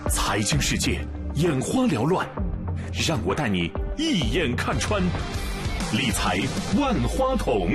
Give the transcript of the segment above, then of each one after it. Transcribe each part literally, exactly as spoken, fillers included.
财经世界眼花缭乱，让我带你一眼看穿。理财万花筒。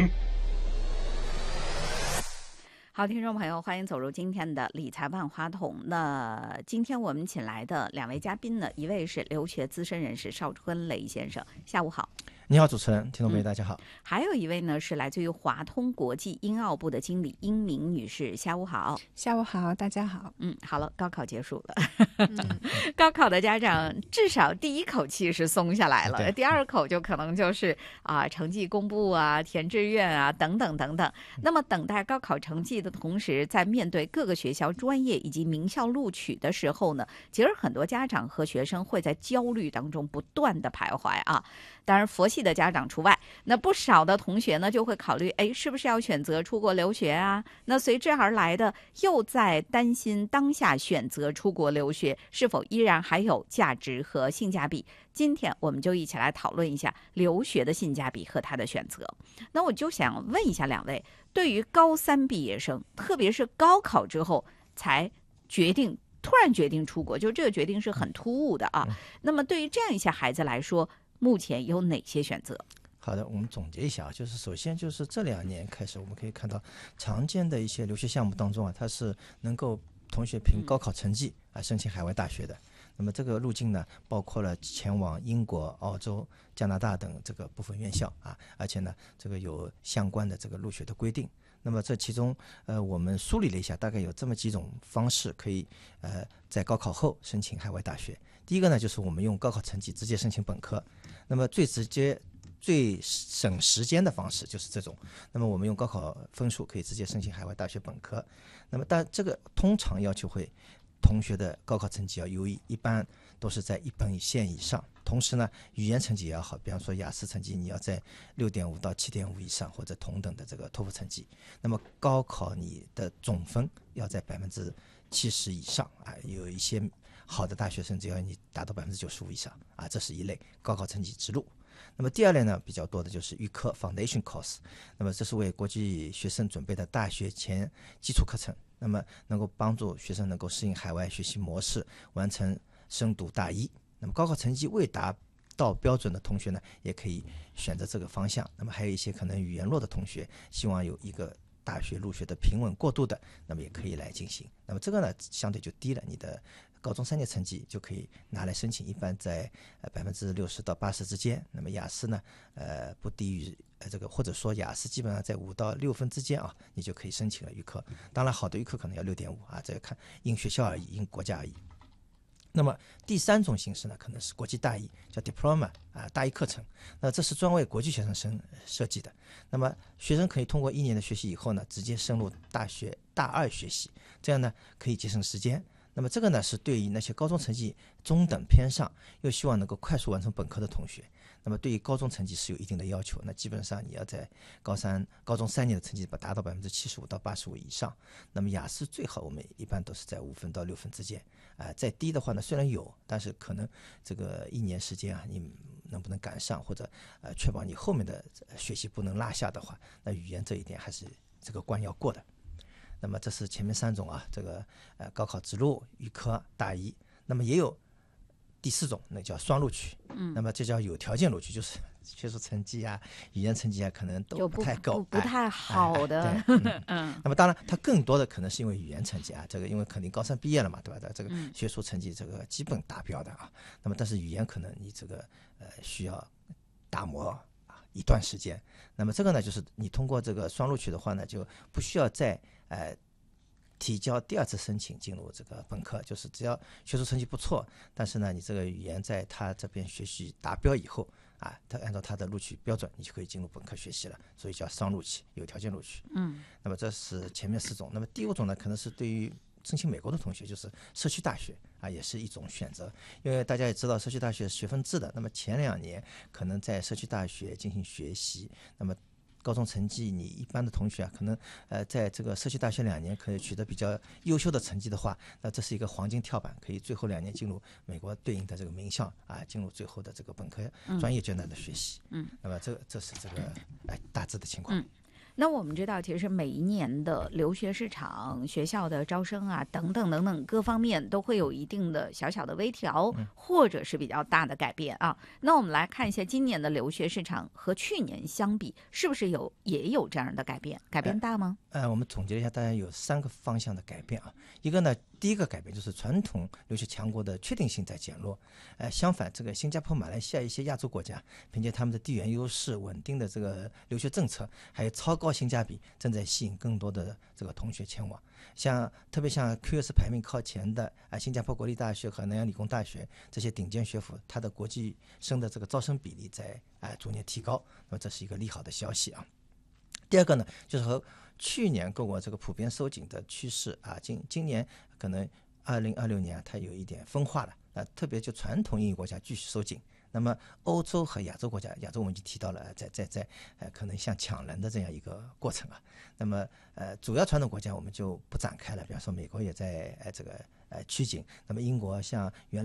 好，听众朋友，欢迎走入今天的理财万花筒。那今天我们请来的两位嘉宾呢，一位是留学资深人士邵春雷先生，下午好。 你好，主持人，听众朋友大家好、嗯。 还有一位呢是来自于华通国际英澳部的经理殷明女士，下午好。 下午好，大家好。 嗯，好了，高考结束了，嗯、高考的家长至少第一口气是松下来了，第二口就可能就是啊成绩公布啊、填志愿啊等等等等。那么等待高考成绩的同时，在面对各个学校专业以及名校录取的时候呢，其实很多家长和学生会在焦虑当中不断的徘徊啊。当然佛系的家长除外，那不少的同学呢就会考虑，哎，是不是要选择出国留学啊？那随之而来的又在担心当下选择出国留学是否依然还有价值和性价比。今天我们就一起来讨论一下留学的性价比和他的选择。那我就想问一下两位，对于高三毕业生，特别是高考之后才决定突然决定出国，就这个决定是很突兀的啊。那么对于这样一些孩子来说，目前有哪些选择？ 好的，我们总结一下啊，就是首先就是这两年开始，我们可以看到常见的一些留学项目当中啊，它是能够同学凭高考成绩啊申请海外大学的。那么这个路径呢，包括了前往英国、澳洲、加拿大等这个部分院校啊，而且呢，这个有相关的这个入学的规定。那么这其中，呃，我们梳理了一下，大概有这么几种方式可以，呃，在高考后申请海外大学。第一个呢，就是我们用高考成绩直接申请本科。那么最直接、最省时间的方式就是这种。那么我们用高考分数可以直接申请海外大学本科。那么但这个通常要求会同学的高考成绩要优异，一般都是在一本线以上。同时呢，语言成绩也要好，比方说雅思成绩你要在 六点五 到 七点五 以上，或者同等的这个托福成绩。那么高考你的总分要在百分之七十以上啊，有一些好的大学甚至要你达到百分之九十五以上啊，这是一类高考成绩之路。那么第二类呢，比较多的就是预科 Foundation Course， 那么这是为国际学生准备的大学前基础课程，那么能够帮助学生能够适应海外学习模式，完成深读大一。那么高考成绩未达到标准的同学呢，也可以选择这个方向。那么还有一些可能语言弱的同学，希望有一个大学入学的平稳过渡的，那么也可以来进行。那么这个呢，相对就低了，你的高中三年成绩就可以拿来申请，一般在呃百分之六十到八十之间。那么雅思呢，呃不低于呃这个，或者说雅思基本上在五到六分之间啊，你就可以申请了预科。当然好的预科可能要 六点五 啊，这个看因学校而异，因国家而异。那么第三种形式呢，可能是国际大一，叫 diploma 啊，大一课程。那这是专为国际学生生设计的。那么学生可以通过一年的学习以后呢，直接升入大学大二学习，这样呢可以节省时间。那么这个呢是对于那些高中成绩中等偏上，又希望能够快速完成本科的同学。那么对于高中成绩是有一定的要求，那基本上你要在高三高中三年的成绩达到百分之七十五到八十五以上。那么雅思最好我们一般都是在五分到六分之间，啊、呃，再低的话呢虽然有，但是可能这个一年时间啊，你能不能赶上，或者呃确保你后面的学习不能落下的话，那语言这一点还是这个关要过的。那么这是前面三种啊，这个呃高考直录、预科、大一。那么也有第四种，那叫双录取。嗯，那么这叫有条件录取，就是学术成绩啊、语言成绩啊，可能都不太够， 不不太好的。 哎哎嗯，那么当然，它更多的可能是因为语言成绩啊，这个因为肯定高三毕业了嘛，对吧？这个学术成绩这个基本达标的啊。那么但是语言可能你这个呃需要打磨啊一段时间。那么这个呢，就是你通过这个双录取的话呢，就不需要再呃。提交第二次申请进入这个本科，就是只要学术成绩不错，但是呢，你这个语言在他这边学习达标以后啊，他按照他的录取标准，你就可以进入本科学习了，所以叫双录取，有条件录取。嗯，那么这是前面四种。那么第五种呢，可能是对于申请美国的同学，就是社区大学啊，也是一种选择。因为大家也知道，社区大学是学分制的，那么前两年可能在社区大学进行学习，那么高中成绩你一般的同学啊，可能呃在这个社区大学两年可以取得比较优秀的成绩的话，那这是一个黄金跳板，可以最后两年进入美国对应的这个名校啊，进入最后的这个本科专业阶段的学习。嗯，那么这这是这个哎大致的情况。嗯。 那我们知道，其实每一年的留学市场、学校的招生啊，等等等等各方面都会有一定的小小的微调， 嗯、 或者是比较大的改变啊。那我们来看一下今年的留学市场和去年相比，是不是有也有这样的改变？改变大吗？ 呃，我们总结一下，大概有三个方向的改变啊。一个呢，第一个改变就是传统留学强国的确定性在减弱，呃，相反，这个新加坡、马来西亚一些亚洲国家，凭借他们的地缘优势、稳定的这个留学政策，还有超高性价比，正在吸引更多的这个同学前往。像特别像 Q S 排名靠前的啊，新加坡国立大学和南洋理工大学这些顶尖学府，它的国际生的这个招生比例在啊逐年提高，那么这是一个利好的消息啊。第二个呢，就是和去年各国这个普遍收紧的趋势啊，今今年可能二零二六年、啊、它有一点分化了啊，特别就传统英语国家继续收紧，那么欧洲和亚洲国家，亚洲我们已经提到了，在在在呃可能像抢人的这样一个过程啊。那么呃主要传统国家我们就不展开了，比方说美国也在呃这个呃趋紧，那么英国像原